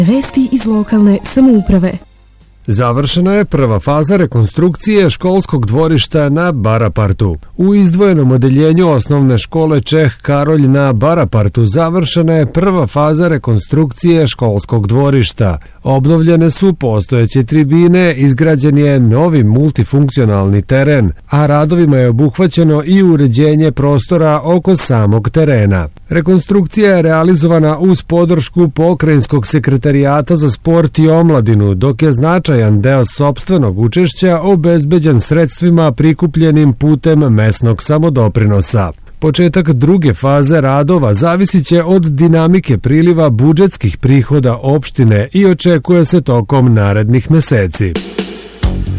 Vesti iz lokalne samouprave. Završena je prva faza rekonstrukcije školskog dvorišta na Barapartu. U izdvojenom odeljenju osnovne škole Čeh Karolj na Barapartu završena je prva faza rekonstrukcije školskog dvorišta. Obnovljene su postojeće tribine, izgrađen je novi multifunkcionalni teren, a radovima je obuhvaćeno i uređenje prostora oko samog terena. Rekonstrukcija je realizovana uz podršku Pokrajinskog sekretarijata za sport i omladinu, dok je značajan deo sopstvenog učešća obezbeđen sredstvima prikupljenim putem mesnog samodoprinosa. Početak druge faze radova zavisit će od dinamike priliva budžetskih prihoda opštine i očekuje se tokom narednih meseci.